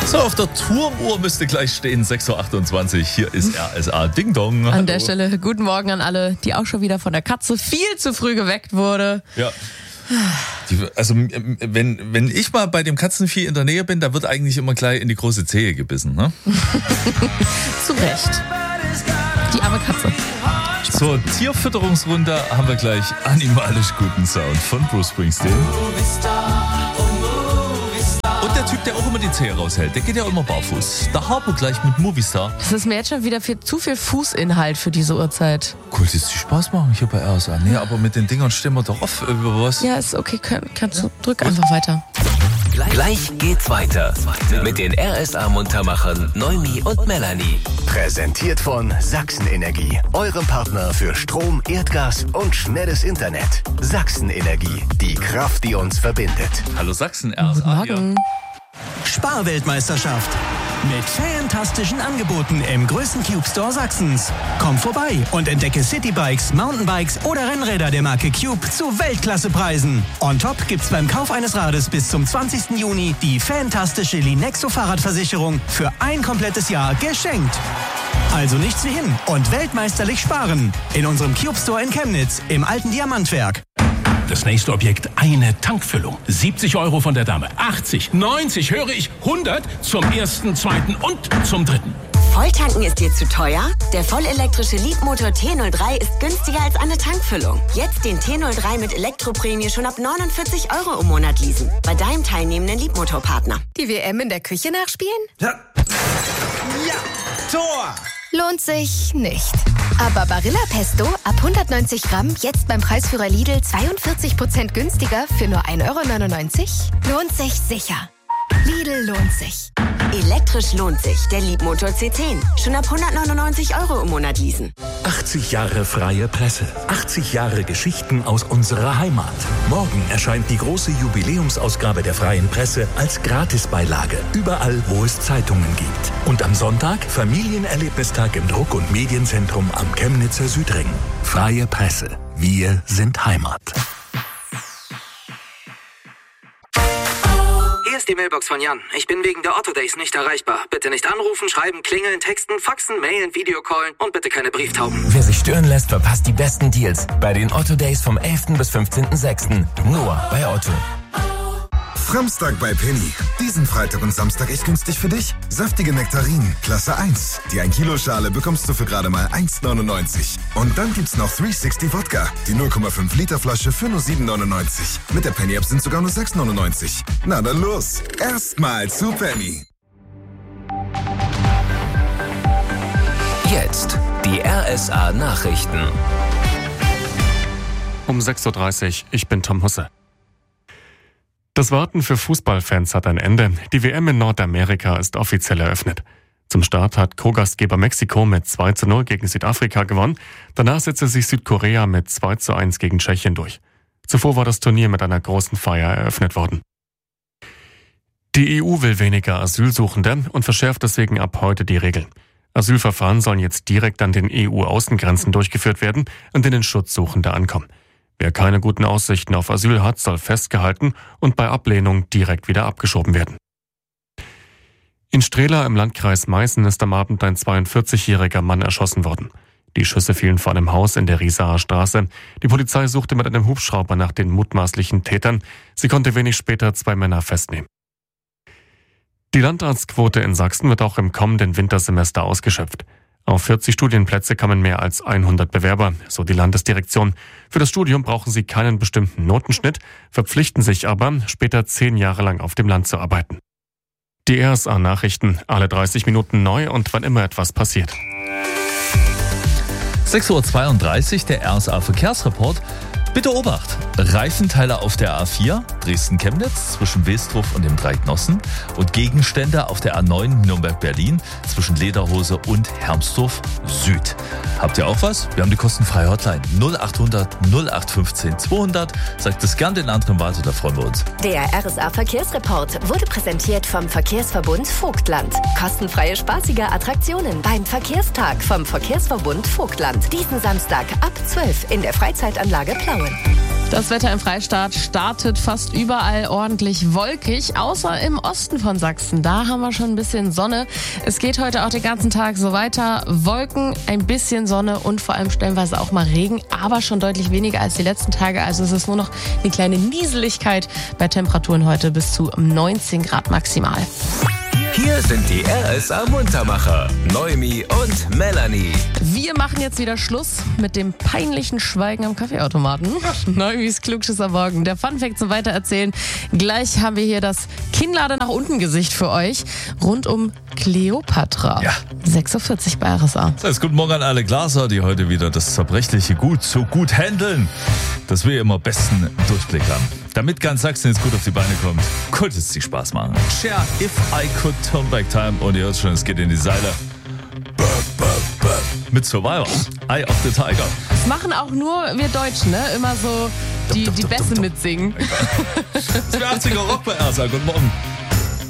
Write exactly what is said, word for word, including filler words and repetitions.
So, auf der Turmuhr müsste gleich stehen, sechs Uhr achtundzwanzig. Hier ist R S A Ding Dong. An Hallo. der Stelle guten Morgen an alle, die auch schon wieder von der Katze viel zu früh geweckt wurde. Ja. Die, also wenn, wenn ich mal bei dem Katzenvieh in der Nähe bin, da wird eigentlich immer gleich in die große Zehe gebissen, ne? Zu Recht. Die arme Katze. Zur Tierfütterungsrunde haben wir gleich animalisch guten Sound von Bruce Springsteen. Und der Typ, der auch immer die Zehe raushält, der geht ja immer barfuß. Der Harpo gleich mit Movistar. Das ist mir jetzt schon wieder viel, zu viel Fußinhalt für diese Uhrzeit. Cool, das ist Spaß machen hier bei R S A. Nee, aber mit den Dingern stehen wir doch auf über was. Ja, ist okay. Kann, kannst du, drück einfach weiter. Gleich geht's weiter mit den R S A-Muntermachern Noemi und Melanie. Präsentiert von Sachsenenergie, eurem Partner für Strom, Erdgas und schnelles Internet. Sachsenenergie, die Kraft, die uns verbindet. Hallo Sachsen, R S A Guten Morgen. Sparweltmeisterschaft. Mit fantastischen Angeboten im größten Cube Store Sachsens. Komm vorbei und entdecke Citybikes, Mountainbikes oder Rennräder der Marke Cube zu Weltklassepreisen. On top gibt's beim Kauf eines Rades bis zum zwanzigsten Juni die fantastische Linexo Fahrradversicherung für ein komplettes Jahr geschenkt. Also nichts wie hin und weltmeisterlich sparen. In unserem Cube Store in Chemnitz im alten Diamantwerk. Das nächste Objekt, eine Tankfüllung. siebzig Euro von der Dame. achtzig, neunzig, höre ich, hundert zum ersten, zweiten und zum dritten. Volltanken ist dir zu teuer? Der vollelektrische Leapmotor T null drei ist günstiger als eine Tankfüllung. Jetzt den T null drei mit Elektroprämie schon ab neunundvierzig Euro im Monat leasen. Bei deinem teilnehmenden Leapmotor-Partner. Die W M in der Küche nachspielen? Ja, ja. Tor! Lohnt sich nicht. Aber Barilla Pesto ab hundertneunzig Gramm jetzt beim Preisführer Lidl zweiundvierzig Prozent günstiger für nur ein Euro neunundneunzig? Lohnt sich sicher. Lidl lohnt sich. Elektrisch lohnt sich. Der Leapmotor C zehn. Schon ab hundertneunundneunzig Euro im Monat leasen. achtzig Jahre freie Presse. achtzig Jahre Geschichten aus unserer Heimat. Morgen erscheint die große Jubiläumsausgabe der Freien Presse als Gratisbeilage. Überall, wo es Zeitungen gibt. Und am Sonntag Familienerlebnistag im Druck- und Medienzentrum am Chemnitzer Südring. Freie Presse. Wir sind Heimat. Hier ist die Mailbox von Jan. Ich bin wegen der Otto Days nicht erreichbar. Bitte nicht anrufen, schreiben, klingeln, texten, faxen, mailen, Videocallen und bitte keine Brieftauben. Wer sich stören lässt, verpasst die besten Deals bei den Otto Days vom elften bis fünfzehnten sechsten Nur bei Otto. Samstag bei Penny. Diesen Freitag und Samstag echt günstig für dich. Saftige Nektarinen, Klasse eins. Die ein Kilo Schale bekommst du für gerade mal eins neunundneunzig. Und dann gibt's noch dreihundertsechzig Wodka. Die null Komma fünf Liter Flasche für nur sieben neunundneunzig. Mit der Penny App sind sogar nur sechs neunundneunzig. Na dann los. Erstmal zu Penny. Jetzt die R S A Nachrichten. Um sechs Uhr dreißig, ich bin Tom Husse. Das Warten für Fußballfans hat ein Ende. Die W M in Nordamerika ist offiziell eröffnet. Zum Start hat Co-Gastgeber Mexiko mit zwei zu null gegen Südafrika gewonnen. Danach setzte sich Südkorea mit zwei zu eins gegen Tschechien durch. Zuvor war das Turnier mit einer großen Feier eröffnet worden. Die E U will weniger Asylsuchende und verschärft deswegen ab heute die Regeln. Asylverfahren sollen jetzt direkt an den E U-Außengrenzen durchgeführt werden, an denen Schutzsuchende ankommen. Wer keine guten Aussichten auf Asyl hat, soll festgehalten und bei Ablehnung direkt wieder abgeschoben werden. In Strehla im Landkreis Meißen ist am Abend ein zweiundvierzigjähriger Mann erschossen worden. Die Schüsse fielen vor einem Haus in der Riesaer Straße. Die Polizei suchte mit einem Hubschrauber nach den mutmaßlichen Tätern. Sie konnte wenig später zwei Männer festnehmen. Die Landarztquote in Sachsen wird auch im kommenden Wintersemester ausgeschöpft. Auf vierzig Studienplätze kamen mehr als hundert Bewerber, so die Landesdirektion. Für das Studium brauchen sie keinen bestimmten Notenschnitt, verpflichten sich aber, später zehn Jahre lang auf dem Land zu arbeiten. Die R S A-Nachrichten, alle dreißig Minuten neu und wann immer etwas passiert. sechs Uhr zweiunddreißig, der R S A-Verkehrsreport. Bitte Obacht! Reifenteile auf der A vier, Dresden-Chemnitz, zwischen Westruff und dem Dreignossen und Gegenstände auf der A neun Nürnberg-Berlin, zwischen Lederhose und Hermsdorf Süd. Habt ihr auch was? Wir haben die kostenfreie Hotline null achthundert null acht fünfzehn zweihundert. Sagt es gern den anderen weiter, da freuen wir uns. Der R S A-Verkehrsreport wurde präsentiert vom Verkehrsverbund Vogtland. Kostenfreie spaßige Attraktionen beim Verkehrstag vom Verkehrsverbund Vogtland. Diesen Samstag ab zwölf in der Freizeitanlage Plauen. Das Wetter im Freistaat startet fast überall ordentlich wolkig, außer im Osten von Sachsen. Da haben wir schon ein bisschen Sonne. Es geht heute auch den ganzen Tag so weiter. Wolken, ein bisschen Sonne und vor allem stellenweise auch mal Regen, aber schon deutlich weniger als die letzten Tage. Also es ist nur noch eine kleine Nieseligkeit bei Temperaturen heute bis zu neunzehn Grad maximal. Hier sind die R S A-Muntermacher, Noemi und Melanie. Wir machen jetzt wieder Schluss mit dem peinlichen Schweigen am Kaffeeautomaten. Noimis Klugschisser Morgen. Der Funfact zum Weitererzählen. Gleich haben wir hier das Kinnlade nach unten Gesicht für euch rund um Kleopatra. Ja. sechs Uhr vierzig bei R S A. Das heißt, guten Morgen an alle Glaser, die heute wieder das zerbrechliche Gut so gut handeln, dass wir immer besten Durchblick haben. Damit ganz Sachsen jetzt gut auf die Beine kommt, könnte es sich Spaß machen. Share If I Could Turn Back Time. Und ihr hört schon, es geht in die Seile. Mit Survivor. Eye of the Tiger. Das machen auch nur wir Deutschen, ne? Immer so die, die Bässe mitsingen. Das wäre achtziger Rock bei R S A. Guten Morgen.